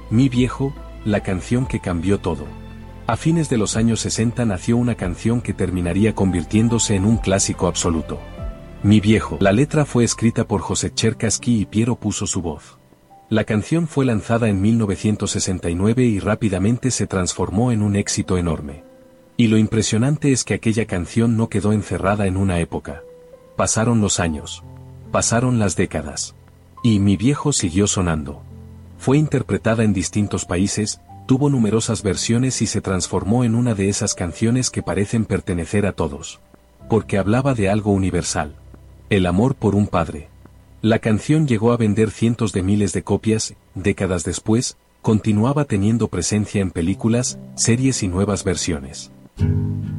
Mi viejo, la canción que cambió todo. A fines de los años 60 nació una canción que terminaría convirtiéndose en un clásico absoluto. Mi viejo. La letra fue escrita por José Cherkassky y Piero puso su voz. La canción fue lanzada en 1969 y rápidamente se transformó en un éxito enorme. Y lo impresionante es que aquella canción no quedó encerrada en una época. Pasaron los años. Pasaron las décadas. Y Mi viejo siguió sonando. Fue interpretada en distintos países, tuvo numerosas versiones y se transformó en una de esas canciones que parecen pertenecer a todos. Porque hablaba de algo universal. El amor por un padre. La canción llegó a vender cientos de miles de copias, décadas después, continuaba teniendo presencia en películas, series y nuevas versiones.